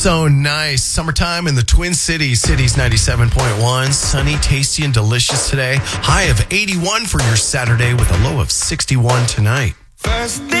So nice. Summertime in the Twin Cities. Cities 97.1. Sunny, tasty, and delicious today. High of 81 for your Saturday with a low of 61 tonight.